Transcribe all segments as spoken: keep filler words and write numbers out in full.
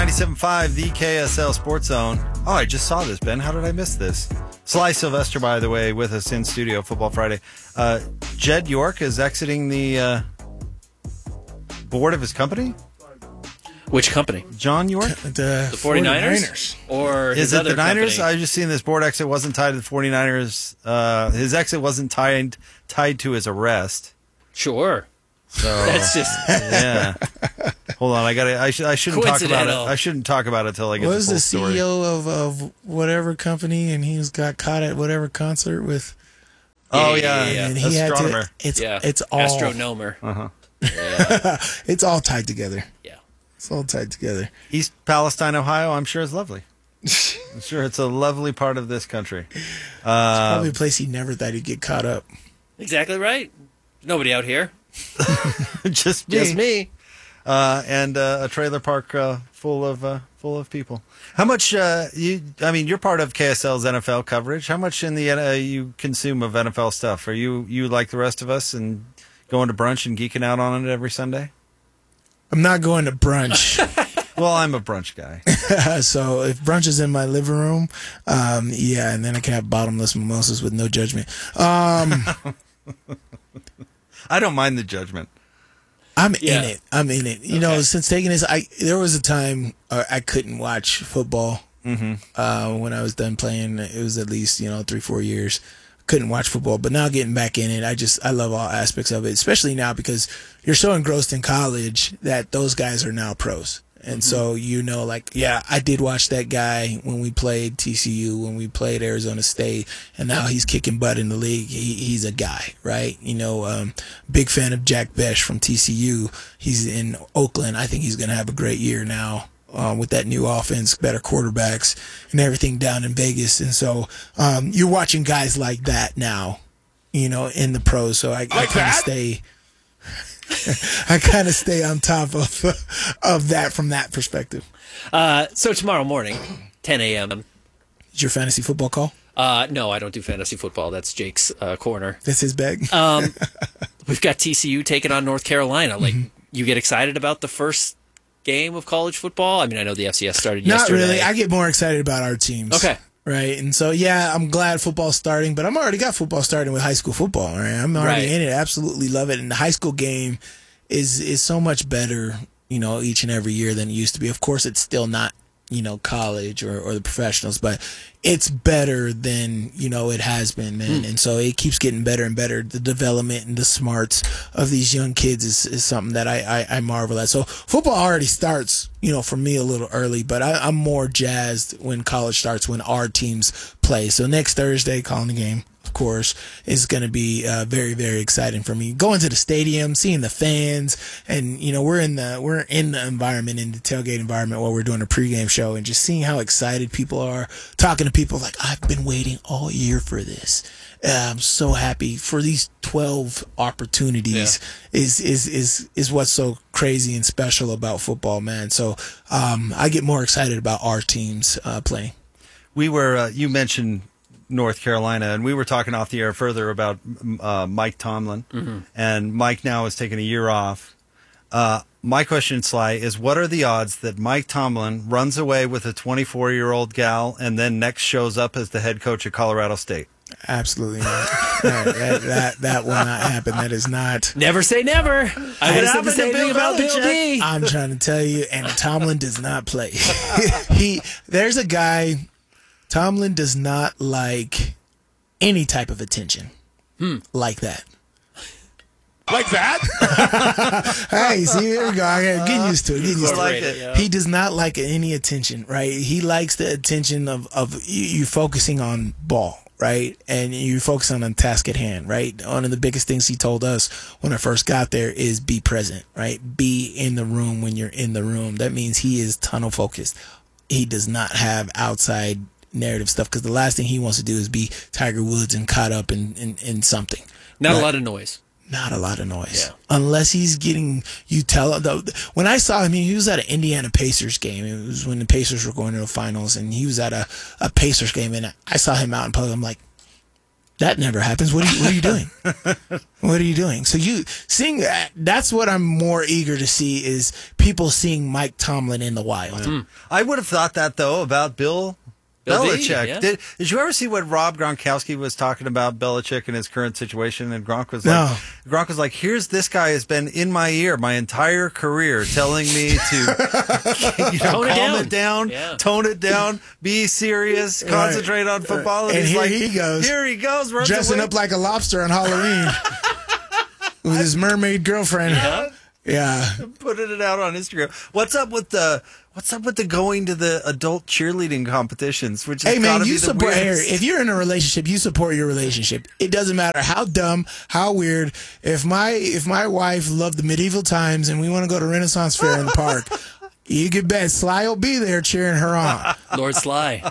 ninety-seven point five, the K S L Sports Zone. Oh, I just saw this, Ben. How did I miss this? Sly Sylvester, by the way, with us in studio, Football Friday. Uh, Jed York is exiting the uh, board of his company? Which company? John York? The, The 49ers? 49ers. Or his Is it other the Niners? company? I just seen this board exit wasn't tied to the 49ers. Uh, his exit wasn't tied tied to his arrest. Sure. So That's just... yeah. Hold on, I got I should I shouldn't talk about it. Coincidental. I shouldn't talk about it until I get What the was full the story. C E O of, of whatever company, and he's got caught at whatever concert with, Oh Yeah, yeah, yeah, yeah. and he astronomer. had to. It's Yeah. it's all Astronomer. Uh-huh. it's all tied together. Yeah. It's all tied together. East Palestine, Ohio. I'm sure it's lovely. I'm sure it's a lovely part of this country. Uh, Probably a place he never thought he'd get caught up. Exactly right. Nobody out here. just me. Just me. Uh, and uh, a trailer park uh, full of uh, full of people. How much uh, you? I mean, you're part of K S L's N F L coverage. How much in the uh, you consume of N F L stuff? Are you you like the rest of us and going to brunch and geeking out on it every Sunday? I'm not going to brunch. Well, I'm a brunch guy. So if brunch is in my living room, um, yeah, and then I can have bottomless mimosas with no judgment. Um, I don't mind the judgment. I'm Yeah. in it. I'm in it. You know, Okay. since taking this, I there was a time uh, I couldn't watch football. Mm-hmm. Uh, when I was done playing, it was at least you know three, four years. Couldn't watch football, but now getting back in it, I just I love all aspects of it, especially now because you're so engrossed in college that those guys are now pros. And so, you know, like, yeah, I did watch that guy when we played T C U, when we played Arizona State, and now he's kicking butt in the league. He, he's a guy, right? You know, um, big fan of Jack Besh from T C U. He's in Oakland. I think he's going to have a great year now uh, with that new offense, better quarterbacks, and everything down in Vegas. And so um, you're watching guys like that now, you know, in the pros. So I, I kind of stay... I kind of stay on top of of that from that perspective. Uh, so tomorrow morning, ten a.m. Is your fantasy football call? Uh, no, I don't do fantasy football. That's Jake's uh, corner. That's his bag. Um, we've got T C U taking on North Carolina. Like, you get excited about the first game of college football? I mean, I know the F C S started Not yesterday. really. I get more excited about our teams. Okay. Right. And so, yeah, I'm glad football's starting, but I'm already got football starting with high school football. Right. I'm already Right. in it. Absolutely love it. And the high school game is is so much better, you know, each and every year than it used to be. Of course, it's still not, you know, college or, or the professionals, but it's better than, you know, it has been, man. And so it keeps getting better and better. The development and the smarts of these young kids is, is something that I, I, I marvel at. So football already starts, you know, for me a little early, but I, I'm more jazzed when college starts, when our teams play. So next Thursday, calling the game, of course, is going to be uh, very, very exciting for me. Going to the stadium, seeing the fans, and you know we're in the we're in the environment, in the tailgate environment, while we're doing a pregame show, and just seeing how excited people are, talking to people like I've been waiting all year for this. Uh, I'm so happy for these twelve opportunities. Is is is is what's so crazy and special about football, man. So um, I get more excited about our teams uh, playing. We were. Uh, you mentioned North Carolina, and we were talking off the air further about uh, Mike Tomlin, mm-hmm. and Mike now has taken a year off. Uh, my question, Sly, is what are the odds that Mike Tomlin runs away with a twenty-four-year-old gal and then next shows up as the head coach at Colorado State? Absolutely not. that, that, that that will not happen. That is not. Never say never. I would have said the same thing about Bill D. I'm trying to tell you, and Tomlin does not play. he there's a guy. Tomlin does not like any type of attention hmm. like that. Like that? Hey, see, here we go. I gotta get used to it. Get used to like it. it. Yeah. He does not like any attention, right? He likes the attention of, of you, you focusing on ball, right? And you focusing on task at hand, right? One of the biggest things he told us when I first got there is be present, right? Be in the room when you're in the room. That means he is tunnel focused. He does not have outside narrative stuff because the last thing he wants to do is be Tiger Woods and caught up in, in, in something. Not Right? a lot of noise. Not a lot of noise. Yeah. Unless he's getting, you tell, the, when I saw him, he was at an Indiana Pacers game. It was when the Pacers were going to the finals, and he was at a, a Pacers game, and I saw him out in public. I'm like, That never happens. What are you, what are you doing? What are you doing? So you seeing that, that's what I'm more eager to see is people seeing Mike Tomlin in the wild. Mm. I would have thought that, though, about Bill, Bill D, Belichick. yeah. Did, did you ever see what Rob Gronkowski was talking about Belichick and his current situation? And Gronk was like, No. Gronk was like, here's this guy has been in my ear my entire career telling me to you know, Tone it calm down. it down, Yeah. tone it down, be serious, concentrate on football. And he's here like, he goes. Here he goes. runs Dressing away. up like a lobster on Halloween with his mermaid girlfriend. Yeah. Yeah. Putting it out on Instagram. What's up with the What's up with the going to the adult cheerleading competitions? Which is Hey man, gotta you be the support. Hey, weirdest- if you're in a relationship, you support your relationship. It doesn't matter how dumb, how weird. If my if my wife loved the medieval times and we want to go to Renaissance Fair in the park, you can bet Sly will be there cheering her on. Lord Sly.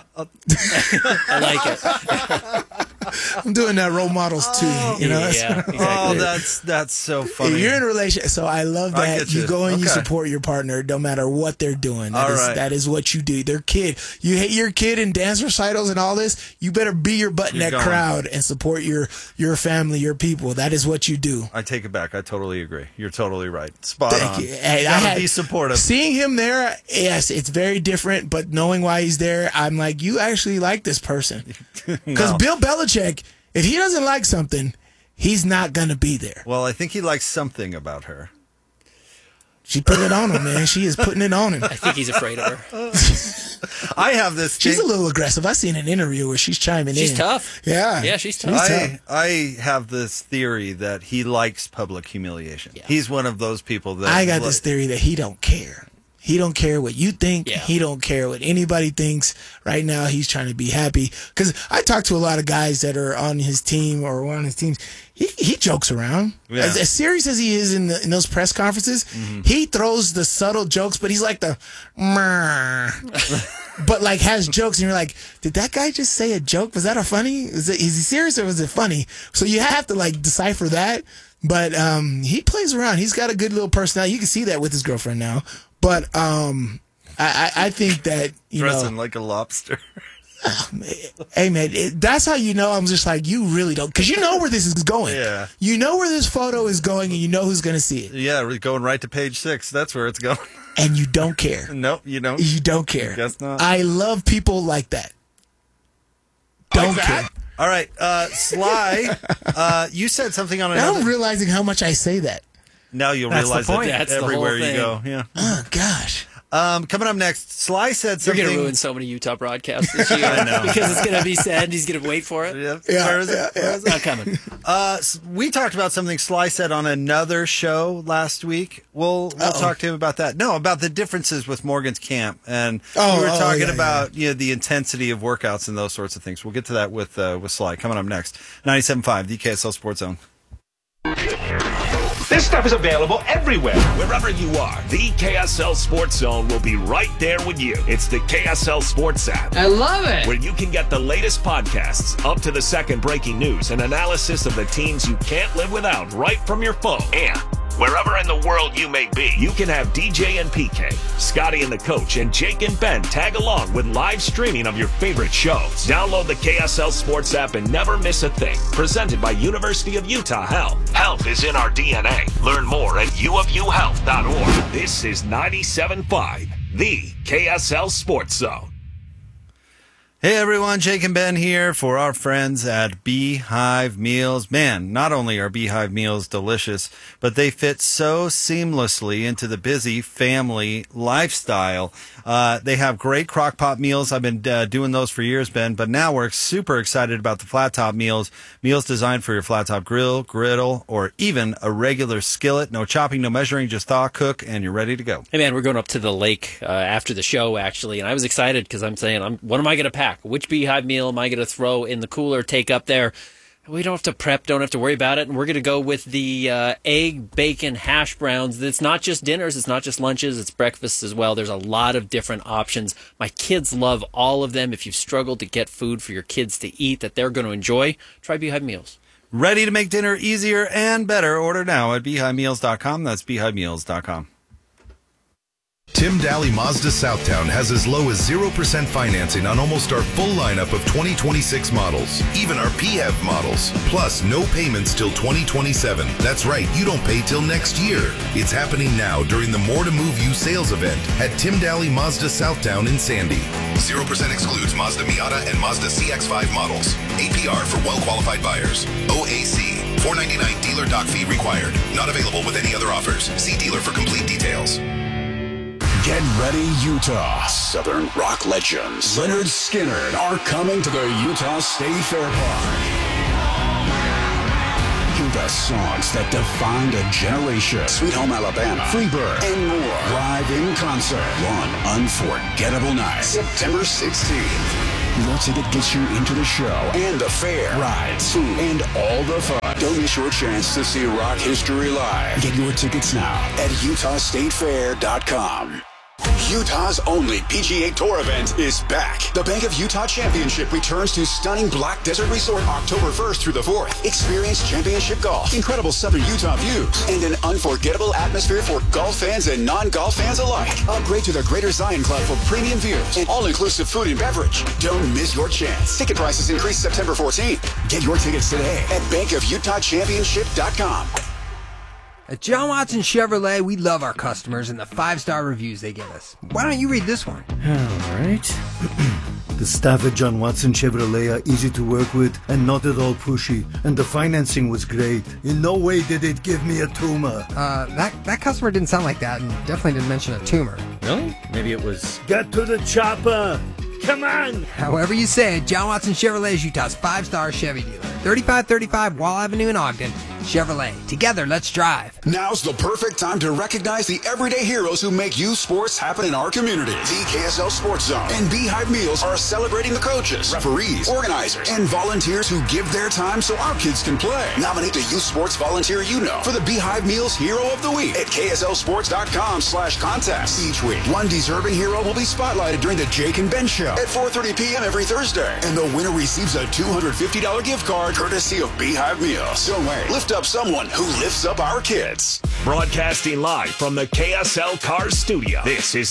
I like it. I'm doing that role models too. You know. Yeah, exactly. Oh, that's that's so funny. You're in a relationship, so I love I that get you you. go and you Okay. support your partner, no matter what they're doing. That All is right. that is what you do. Their kid, you hate your kid in dance recitals and all this. You better be your butt in You're that going. crowd and support your your family, your people. That is what you do. I take it back. I totally agree. You're totally right. Spot Thank on. you. Hey, I Gotta had- be supportive. Seeing him there, yes, it's very different. But knowing why he's there, I'm like, you actually like this person. Because No. Bill Belichick, if he doesn't like something, he's not gonna be there. Well, I think he likes something about her. She put it on him, man. She is putting it on him. I think he's afraid of her. I have this. She's thing- a little aggressive. I seen an interview where she's chiming She's in. tough. Yeah. Yeah, she's tough. She's I tough. I have this theory that he likes public humiliation. Yeah. He's one of those people that I got like- this theory that he don't care. He don't care what you think. Yeah. He don't care what anybody thinks. Right now, he's trying to be happy. Because I talk to a lot of guys that are on his team or on his teams. He he jokes around. Yeah. As, as serious as he is in the, in those press conferences, he throws the subtle jokes, but he's like the, "Meh." but like has jokes, and you're like, did that guy just say a joke? Was that a funny? Is, it, is he serious or was it funny? So you have to like decipher that. But um, he plays around. He's got a good little personality. You can see that with his girlfriend now. But um, I, I I think that you dressing know, like a lobster. hey man, it, that's how you know. I'm just like, you really don't, because you know where this is going. Yeah. You know where this photo is going, and you know who's gonna see it, Yeah, we're going right to page six. That's where it's going. and you don't care. Nope, you don't. You don't care. Guess not. I love people like that. Don't Like care. that? All right, uh, Sly, uh, you said something on Now another. I'm realizing how much I say that. now you'll That's the realize point. it That's the whole everywhere you thing. go. Yeah. Oh gosh. Um, coming up next, Sly said You're something. going to ruin so many Utah broadcasts this year. I know. Because it's going to be said and he's going to wait for it. Yeah, Yeah, where is it? yeah, Where yeah. is it? Not coming. Uh, s- we talked about something Sly said on another show last week. We'll we'll Uh-oh. talk to him about that. No, about the differences with Morgan's camp, and Oh, we were oh, talking yeah, about you know the intensity of workouts and those sorts of things. We'll get to that with uh, with Sly coming up next. ninety-seven point five, the K S L Sports Zone. This stuff is available everywhere. Wherever you are, the K S L Sports Zone will be right there with you. It's the K S L Sports app, I love it. where you can get the latest podcasts, up to the second breaking news, and analysis of the teams you can't live without right from your phone. And wherever in the world you may be, you can have D J and P K, Scotty and the Coach, and Jake and Ben tag along with live streaming of your favorite shows. Download the K S L Sports app and never miss a thing. Presented by University of Utah Health. Health is in our D N A. Learn more at u of u health dot org. This is ninety-seven point five, the K S L Sports Zone. Hey everyone, Jake and Ben here for our friends at Beehive Meals. Man, not only are Beehive Meals delicious, but they fit so seamlessly into the busy family lifestyle. Uh, they have great crock pot meals. I've been uh, doing those for years, Ben, but now we're super excited about the flat top meals. Meals designed for your flat top grill, griddle, or even a regular skillet. No chopping, no measuring, just thaw, cook, and you're ready to go. Hey, man, we're going up to the lake uh, after the show, actually, and I was excited because I'm saying, I'm, what am I going to pack? Which Beehive meal am I going to throw in the cooler, take up there? We don't have to prep, don't have to worry about it, and we're going to go with the uh, egg, bacon, hash browns. It's not just dinners, it's not just lunches, it's breakfasts as well. There's a lot of different options. My kids love all of them. If you've struggled to get food for your kids to eat that they're going to enjoy, try Beehive Meals. Ready to make dinner easier and better? Order now at beehive meals dot com. That's beehive meals dot com. Tim Daly Mazda Southtown has as low as zero percent financing on almost our full lineup of twenty twenty-six models, even our P H E V models, plus no payments till twenty twenty-seven. That's right, you don't pay till next year. It's happening now during the More to Move You sales event at Tim Daly Mazda Southtown in Sandy. zero percent excludes Mazda Miata and Mazda C X five models. A P R for well-qualified buyers. O A C, four ninety-nine dealer dock fee required. Not available with any other offers. See dealer for complete details. Get ready, Utah. Southern rock legends Leonard Skinner are coming to the Utah State Fair Park. Hear the songs that defined a generation. Sweet Home Alabama, Freebird, and more. Live in concert. One unforgettable night. September sixteenth. Your ticket gets you into the show and the fair, rides, food, and all the fun. Don't miss your chance to see rock history live. Get your tickets now at utah state fair dot com. Utah's only P G A Tour event is back. The Bank of Utah Championship returns to stunning Black Desert Resort October first through the fourth. Experience championship golf, incredible southern Utah views, and an unforgettable atmosphere for golf fans and non-golf fans alike. Upgrade to the Greater Zion Club for premium views and all-inclusive food and beverage. Don't miss your chance. Ticket prices increase September fourteenth. Get your tickets today at bank of utah championship dot com. At John Watson Chevrolet, we love our customers and the five-star reviews they give us. Why don't you read this one? All right. The staff at John Watson Chevrolet are easy to work with and not at all pushy, and the financing was great. In no way did it give me a tumor. Uh, that, that customer didn't sound like that and definitely didn't mention a tumor. Really? Maybe it was... Get to the chopper! Come on! However you say it, John Watson Chevrolet is Utah's five-star Chevy dealer. thirty-five thirty-five Wall Avenue in Ogden. Chevrolet. Together, let's drive. Now's the perfect time to recognize the everyday heroes who make youth sports happen in our community. The K S L Sports Zone and Beehive Meals are celebrating the coaches, referees, organizers, and volunteers who give their time so our kids can play. Nominate the youth sports volunteer you know for the Beehive Meals Hero of the Week at K S L sports dot com slash contest. Each week, one deserving hero will be spotlighted during the Jake and Ben Show at four thirty p.m. every Thursday. And the winner receives a two hundred fifty dollars gift card courtesy of Beehive Meals. Don't wait. Lift up someone who lifts up our kids. Broadcasting live from the K S L Cars studio. This is